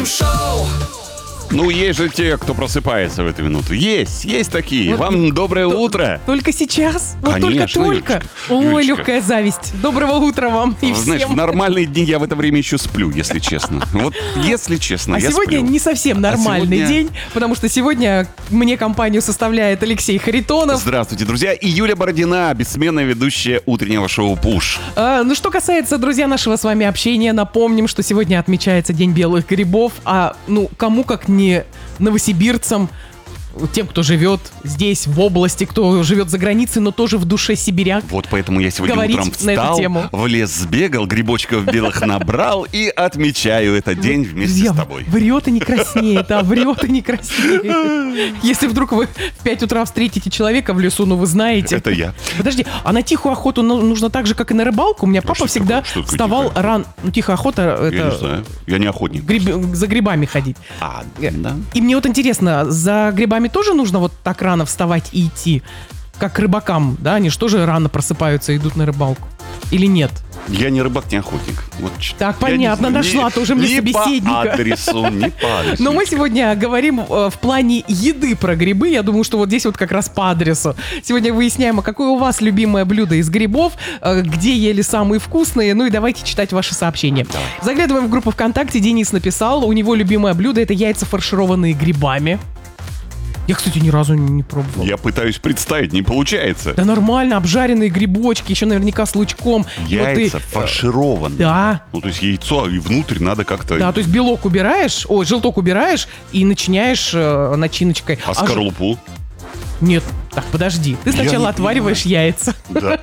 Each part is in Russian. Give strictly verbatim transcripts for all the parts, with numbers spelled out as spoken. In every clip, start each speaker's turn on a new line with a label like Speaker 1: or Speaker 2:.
Speaker 1: Шоу.
Speaker 2: Ну, есть же те, кто просыпается в эту минуту. Есть, есть такие.
Speaker 3: Вот.
Speaker 2: Вам доброе утро.
Speaker 3: Только сейчас? Вот
Speaker 2: Конечно,
Speaker 3: только-только?
Speaker 2: Юлечка.
Speaker 3: Ой,
Speaker 2: Юлечка.
Speaker 3: легкая зависть. Доброго утра вам и
Speaker 2: Знаешь,
Speaker 3: всем.
Speaker 2: в нормальные дни я в это время еще сплю, если честно. Вот если честно,
Speaker 3: А
Speaker 2: я
Speaker 3: сегодня
Speaker 2: сплю.
Speaker 3: не совсем нормальный
Speaker 2: сегодня-
Speaker 3: день, потому что сегодня мне компанию составляет Алексей Харитонов.
Speaker 2: Здравствуйте, друзья. И Юля Бородина, бессменная ведущая утреннего шоу «Пуш».
Speaker 3: А, ну, что касается, друзья, нашего с вами общения, напомним, что сегодня отмечается День белых грибов, а, ну, кому как не новосибирцам, тем, кто живет здесь, в области, кто живет за границей, но тоже в душе сибиряк.
Speaker 2: Вот поэтому я сегодня
Speaker 3: Говорить
Speaker 2: утром
Speaker 3: на эту
Speaker 2: встал,
Speaker 3: тему.
Speaker 2: в лес сбегал, грибочков белых набрал и отмечаю этот день вместе
Speaker 3: Друзья,
Speaker 2: с тобой.
Speaker 3: врет и не краснеет, а врет и не краснеет. Если вдруг вы в пять утра встретите человека в лесу, ну вы знаете.
Speaker 2: Это я.
Speaker 3: Подожди, а на тихую охоту ну- нужно так же, как и на рыбалку? У меня
Speaker 2: А
Speaker 3: папа
Speaker 2: что
Speaker 3: всегда
Speaker 2: такое? Что такое
Speaker 3: вставал
Speaker 2: тихая
Speaker 3: рано. Ну, тихая охота —
Speaker 2: Я не
Speaker 3: это
Speaker 2: знаю. Я не охотник.
Speaker 3: гриб- за грибами ходить.
Speaker 2: А, да?
Speaker 3: И мне вот интересно, за грибами тоже нужно вот так рано вставать и идти? Как к рыбакам, да? Они же тоже рано просыпаются и идут на рыбалку. Или нет?
Speaker 2: Я не рыбак, не охотник. Вот, ч-
Speaker 3: Так,
Speaker 2: я не
Speaker 3: понятно,
Speaker 2: знаю.
Speaker 3: нашла
Speaker 2: Ни-
Speaker 3: тоже мне
Speaker 2: ни
Speaker 3: собеседника.
Speaker 2: по адресу, не по адресу.
Speaker 3: Но мы сегодня говорим э, в плане еды про грибы. Я думаю, что вот здесь вот как раз по адресу. Сегодня выясняем, а какое у вас любимое блюдо из грибов, э, где ели самые вкусные. Ну и давайте читать ваши сообщения.
Speaker 2: Давай.
Speaker 3: Заглядываем в группу ВКонтакте. Денис написал, у него любимое блюдо — это яйца, фаршированные грибами. Я, кстати, ни разу не пробовал.
Speaker 2: Я пытаюсь представить, не получается.
Speaker 3: Да нормально, обжаренные грибочки, еще наверняка с лучком. И вот ты-
Speaker 2: Яйца фаршированные.
Speaker 3: Да.
Speaker 2: Ну, то есть яйцо, и внутрь надо как-то...
Speaker 3: Да, то есть белок убираешь, ой, желток убираешь и начиняешь э, начиночкой.
Speaker 2: А
Speaker 3: ж-
Speaker 2: скорлупу?
Speaker 3: Нет, так, подожди. Ты
Speaker 2: Я
Speaker 3: сначала
Speaker 2: не
Speaker 3: отвариваешь яйца,
Speaker 2: Да.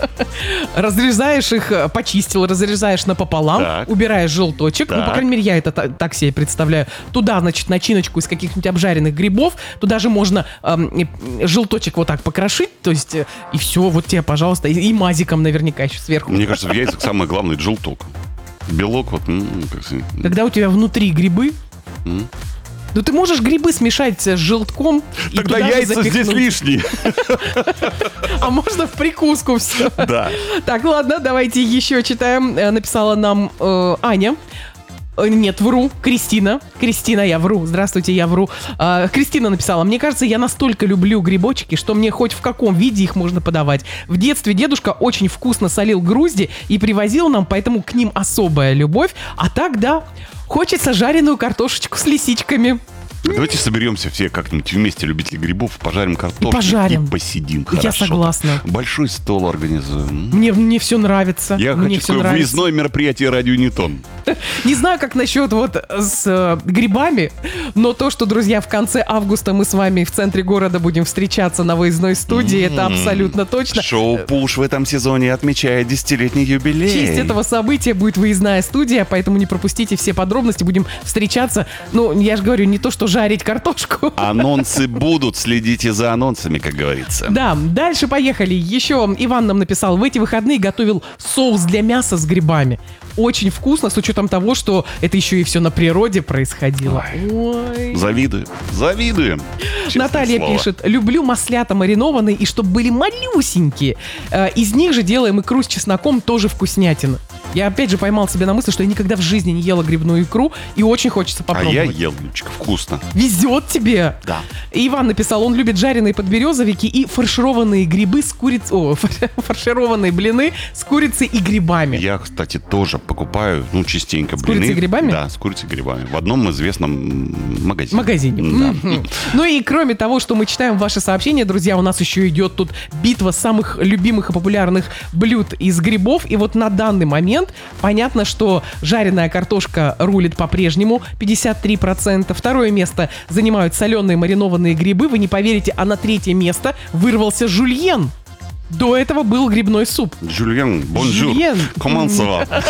Speaker 3: разрезаешь их, э, почистил, разрезаешь напополам,
Speaker 2: Так.
Speaker 3: убираешь желточек, ну, по
Speaker 2: Так.
Speaker 3: крайней мере, я это та- так себе представляю. Туда, значит, начиночку из каких-нибудь обжаренных грибов, туда же можно эм, и- желточек вот так покрошить, то есть, э, и все, вот тебе, пожалуйста, и, и мазиком наверняка еще сверху.
Speaker 2: Мне кажется, в яйцах самое главное — это желток. Белок вот, ну, как сказать,
Speaker 3: Когда у тебя внутри грибы,
Speaker 2: М.
Speaker 3: ну ты можешь грибы смешать с желтком и
Speaker 2: Тогда
Speaker 3: туда же
Speaker 2: яйца здесь
Speaker 3: запихнуть.
Speaker 2: лишние.
Speaker 3: А можно в прикуску все.
Speaker 2: Да.
Speaker 3: Так, ладно, давайте еще читаем. Э, Написала нам э, Аня. Э, Нет, вру. Кристина. Кристина, я вру. Здравствуйте, я вру. А, Кристина написала: мне кажется, я настолько люблю грибочки, что мне хоть в каком виде их можно подавать. В детстве дедушка очень вкусно солил грузди и привозил нам, поэтому к ним особая любовь. А так, да, хочется жареную картошечку с лисичками.
Speaker 2: Давайте соберемся все как-нибудь вместе, любители грибов, пожарим картошку
Speaker 3: пожарим.
Speaker 2: и посидим.
Speaker 3: Я
Speaker 2: Хорошо.
Speaker 3: согласна.
Speaker 2: Большой стол организуем.
Speaker 3: Мне, мне все нравится.
Speaker 2: Я
Speaker 3: мне
Speaker 2: хочу
Speaker 3: все
Speaker 2: такое
Speaker 3: нравится.
Speaker 2: выездное мероприятие «Радио Ньютон».
Speaker 3: Не знаю, как насчет вот с э, грибами, но то, что, друзья, в конце августа мы с вами в центре города будем встречаться на выездной студии, это абсолютно точно.
Speaker 2: Шоу «Пуш» в этом сезоне отмечает десятилетний
Speaker 3: В
Speaker 2: юбилей.
Speaker 3: честь этого события будет выездная студия, поэтому не пропустите все подробности, будем встречаться. Ну, я же говорю, не то, что жарить картошку.
Speaker 2: Анонсы будут, следите за анонсами, как говорится.
Speaker 3: Да, дальше поехали. Еще Иван нам написал: в эти выходные готовил соус для мяса с грибами. Очень вкусно, с учетом того, что это еще и все на природе происходило. Ой.
Speaker 2: Завидую, завидуем. Честное
Speaker 3: Наталья
Speaker 2: слово.
Speaker 3: пишет: люблю маслята маринованные, и чтобы были малюсенькие. Э, Из них же делаем икру с чесноком, тоже вкуснятина. Я опять же поймал себя на мысли, что я никогда в жизни не ела грибную икру, и очень хочется
Speaker 2: А я
Speaker 3: попробовать.
Speaker 2: ел, Лючка, вкусно.
Speaker 3: Везет тебе.
Speaker 2: Да.
Speaker 3: И Иван написал: он любит жареные подберезовики и фаршированные грибы с курицей. О, фаршированные блины с курицей и грибами.
Speaker 2: Я, кстати, тоже покупаю, ну, частенько блины.
Speaker 3: курицей и грибами?
Speaker 2: Да, с курицей и грибами. В одном известном м, магазине.
Speaker 3: магазине.
Speaker 2: Да.
Speaker 3: Мгм. Ну и кроме того, что мы читаем ваши сообщения, друзья, у нас еще идет тут битва самых любимых и популярных блюд из грибов. И вот на данный момент понятно, что жареная картошка рулит по-прежнему, пятьдесят три процента. Второе место занимают соленые маринованные грибы. Вы не поверите, а на третье место вырвался жульен. До этого был грибной суп.
Speaker 2: Жюльен, бонжур.
Speaker 3: Жюльен.
Speaker 2: Comment ça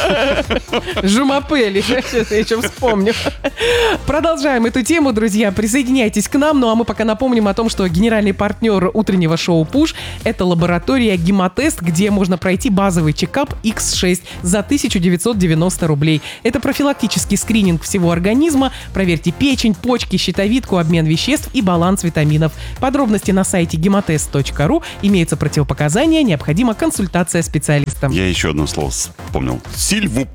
Speaker 2: va?
Speaker 3: Жумапели, сейчас я еще вспомню. Продолжаем эту тему, друзья. Присоединяйтесь к нам. Ну а мы пока напомним о том, что генеральный партнер утреннего шоу «Пуш» — это лаборатория «Гемотест», где можно пройти базовый чекап икс шесть за тысяча девятьсот девяносто рублей. Это профилактический скрининг всего организма. Проверьте печень, почки, щитовидку, обмен веществ и баланс витаминов. Подробности на сайте гемотест точка ру. Имеется противопоказание, необходима консультация специалиста.
Speaker 2: Я еще одно слово вспомнил. S'il vous